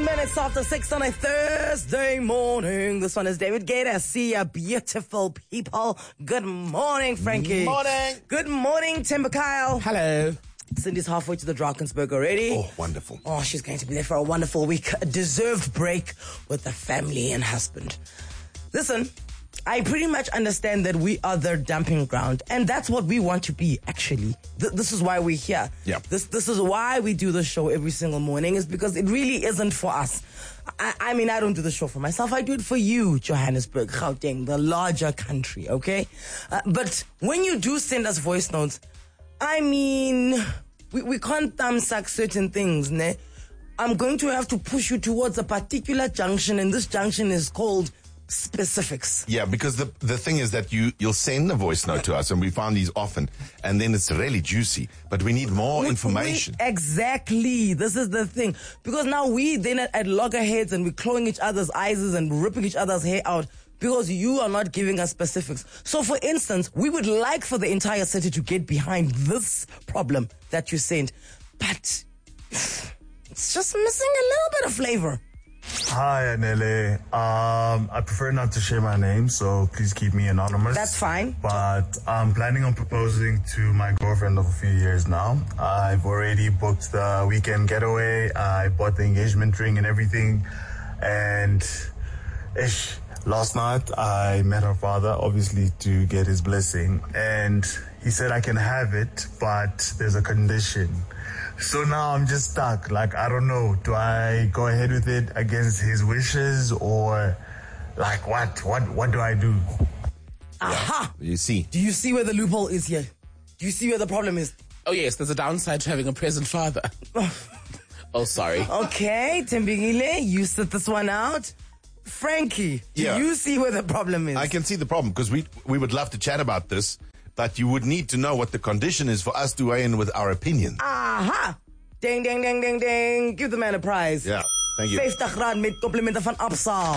minutes after 6 on a Thursday morning. This one is David Gator. See ya, beautiful people. Good morning, Frankie. Morning. Good morning, Timber Kyle. Hello. Cindy's halfway to the Drakensberg already. Oh, wonderful. Oh, she's going to be there for a wonderful week. A deserved break with the family and husband. Listen, I pretty much understand that we are their dumping ground, and that's what we want to be, actually. This is why we're here. Yeah. This is why we do the show every single morning, is because it really isn't for us. I mean, I don't do the show for myself. I do it for you, Johannesburg, Gauteng, the larger country, okay? But when you do send us voice notes, I mean, we can't thumbsuck certain things, ne? I'm going to have to push you towards a particular junction, and this junction is called specifics. Yeah, because the thing is that you'll send a voice note to us, and we found these often, and then it's really juicy, but we need more information. Exactly. This is the thing. Because now we then at loggerheads, and we're clawing each other's eyes and ripping each other's hair out because you are not giving us specifics. So for instance, we would like for the entire city to get behind this problem that you sent, but it's just missing a little bit of flavor. Hi, Anele. I prefer not to share my name, so please keep me anonymous. That's fine. But I'm planning on proposing to my girlfriend of a few years now. I've already booked the weekend getaway. I bought the engagement ring and everything. And last night I met her father, obviously to get his blessing. And he said I can have it, but there's a condition. So now I'm just stuck. Like, I don't know. Do I go ahead with it against his wishes, or like what? What do I do? Aha! You see. Do you see where the loophole is here? Do you see where the problem is? Oh, yes, there's a downside to having a present father. Oh, sorry. Okay, Tembigile, you sit this one out. Frankie, do you see where the problem is? I can see the problem, because we would love to chat about this, but you would need to know what the condition is for us to weigh in with our opinion. Aha! Ding, ding, ding, ding, ding. Give the man a prize. Yeah, thank you. 50 rand met complimenten van Absa.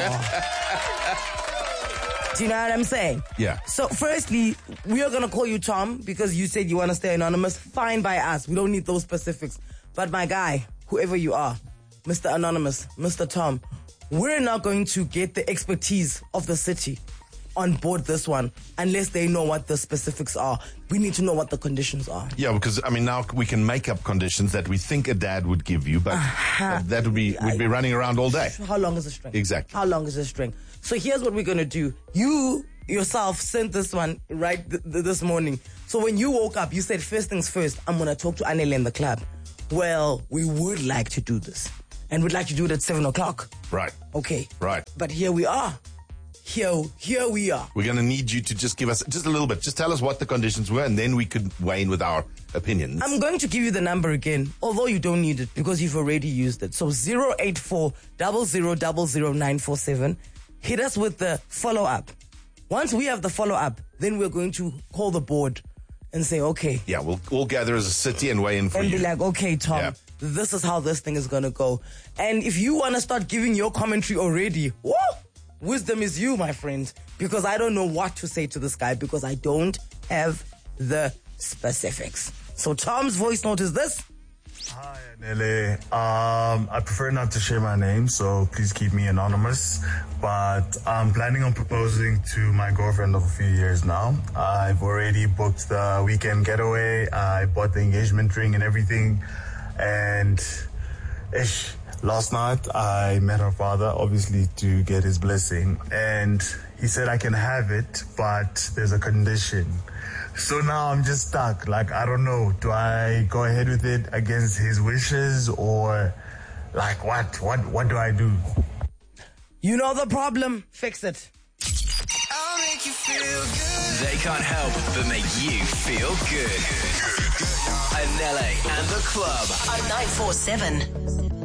Do you know what I'm saying? Yeah. So firstly, we are going to call you Tom because you said you want to stay anonymous. Fine by us. We don't need those specifics. But my guy, whoever you are, Mr. Anonymous, Mr. Tom, we're not going to get the expertise of the city on board this one unless they know what the specifics are. We need to know what the conditions are. Yeah, because I mean now we can make up conditions that we think a dad would give you, but that would be we'd be running around all day. How long is a string? Exactly. How long is a string? So here's what we're going to do. You yourself sent this one right this morning. So when you woke up, you said first things first, I'm going to talk to Anele in the club. Well, we would like to do this. And we'd like to do it at 7 o'clock. Right. Okay. Right. But here we are. Here we are. We're going to need you to just give us just a little bit. Just tell us what the conditions were, and then we could weigh in with our opinions. I'm going to give you the number again, although you don't need it because you've already used it. So 084 0000947. Hit us with the follow-up. Once we have the follow-up, then we're going to call the board and say, okay. Yeah, we'll all gather as a city and weigh in for and you. be like, okay, Tom, Yeah. this is how this thing is going to go. And if you want to start giving your commentary already, woo, wisdom is you, my friend, because I don't know what to say to this guy because I don't have the specifics. So Tom's voice note is this. Hi, Anele. I prefer not to share my name, so please keep me anonymous. But I'm planning on proposing to my girlfriend of a few years now. I've already booked the weekend getaway. I bought the engagement ring and everything. And last night I met her father, obviously to get his blessing. And he said I can have it, but there's a condition. So now I'm just stuck. Like, I don't know. Do I go ahead with it against his wishes, or like what do I do? You know the problem. Fix it. I'll make you feel good. They can't help but make you feel good. Anele and the club on 947.